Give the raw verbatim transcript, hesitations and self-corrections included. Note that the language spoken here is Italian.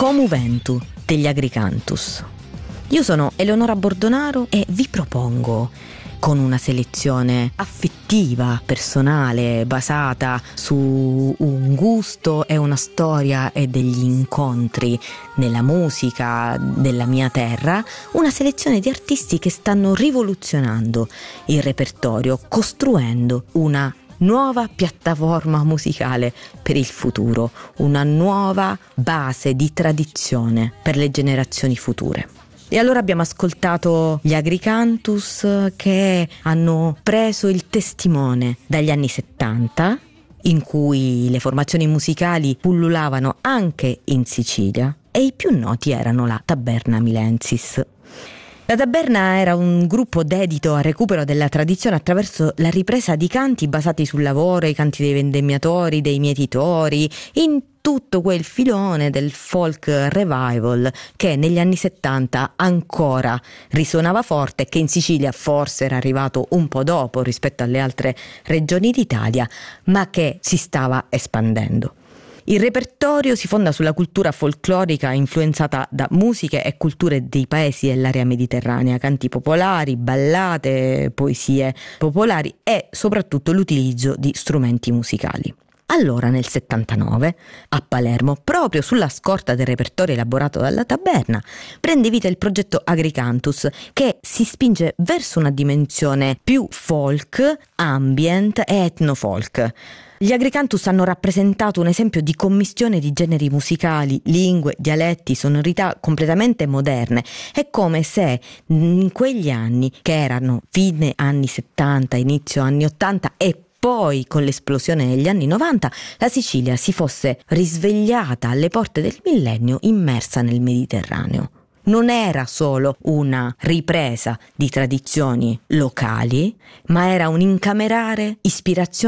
Como Ventu degli Agricantus. Io sono Eleonora Bordonaro e vi propongo, con una selezione affettiva, personale, basata su un gusto e una storia e degli incontri nella musica della mia terra, una selezione di artisti che stanno rivoluzionando il repertorio, costruendo una nuova piattaforma musicale per il futuro, una nuova base di tradizione per le generazioni future. E allora abbiamo ascoltato gli Agricantus, che hanno preso il testimone dagli anni settanta, in cui le formazioni musicali pullulavano anche in Sicilia, e i più noti erano la Taberna Milensis. La Taberna era un gruppo dedito al recupero della tradizione attraverso la ripresa di canti basati sul lavoro, i canti dei vendemmiatori, dei mietitori, in tutto quel filone del folk revival che negli anni settanta ancora risuonava forte e che in Sicilia forse era arrivato un po' dopo rispetto alle altre regioni d'Italia, ma che si stava espandendo. Il repertorio si fonda sulla cultura folclorica influenzata da musiche e culture dei paesi dell'area mediterranea, canti popolari, ballate, poesie popolari e soprattutto l'utilizzo di strumenti musicali. Allora nel settantanove, a Palermo, proprio sulla scorta del repertorio elaborato dalla Taberna, prende vita il progetto Agricantus, che si spinge verso una dimensione più folk, ambient e etnofolk. Gli Agricantus hanno rappresentato un esempio di commistione di generi musicali, lingue, dialetti, sonorità completamente moderne. È come se in quegli anni, che erano fine anni settanta, inizio anni ottanta e poi con l'esplosione negli anni novanta, la Sicilia si fosse risvegliata alle porte del millennio immersa nel Mediterraneo. Non era solo una ripresa di tradizioni locali, ma era un incamerare ispirazioni